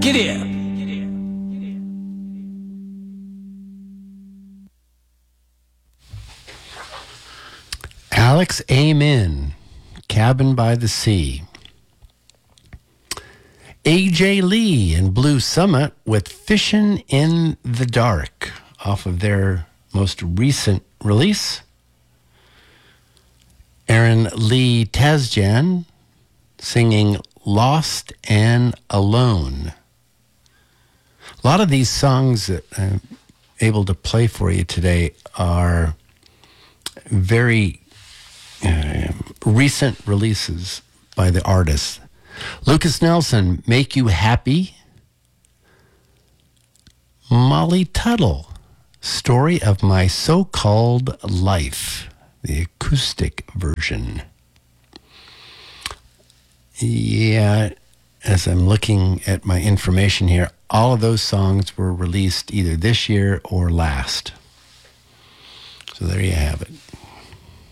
Giddy up. Alex Amen, Cabin by the Sea. AJ Lee and Blue Summit with Fishin' in the Dark off of their most recent release. Aaron Lee Tazjan singing Lost and Alone. A lot of these songs that I'm able to play for you today are very recent releases by the artists. Lucas Nelson, Make You Happy. Molly Tuttle, Story of My So-Called Life, the acoustic version. Yeah, as I'm looking at my information here, all of those songs were released either this year or last. So there you have it.